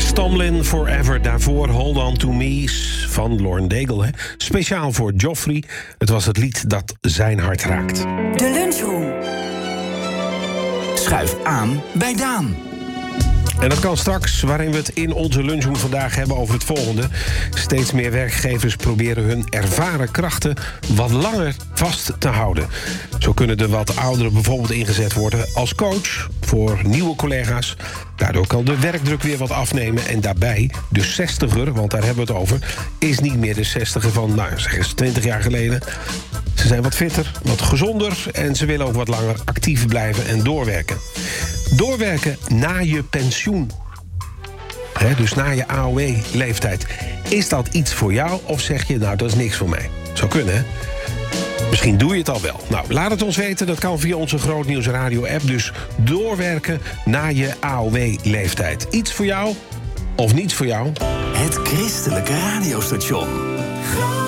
Tomlin Forever, daarvoor Hold On To Me van Lauren Daigle. Hè? Speciaal voor Joffrey. Het was het lied dat zijn hart raakt. De Lunchroom. Schuif aan bij Daan. En dat kan straks, waarin we het in onze lunchroom vandaag hebben over het volgende. Steeds meer werkgevers proberen hun ervaren krachten wat langer vast te houden. Zo kunnen de wat ouderen bijvoorbeeld ingezet worden als coach voor nieuwe collega's. Daardoor kan de werkdruk weer wat afnemen. En daarbij, de 60er, want daar hebben we het over, is niet meer de 60er van, zeg eens 20 jaar geleden. Ze zijn wat fitter, wat gezonder en ze willen ook wat langer actief blijven en doorwerken. Doorwerken na je pensioen. Dus na je AOW-leeftijd. Is dat iets voor jou of zeg je, nou, dat is niks voor mij? Zou kunnen, hè? Misschien doe je het al wel. Nou, laat het ons weten. Dat kan via onze Grootnieuws Radio-app. Dus doorwerken na je AOW-leeftijd. Iets voor jou of niets voor jou? Het christelijke radiostation.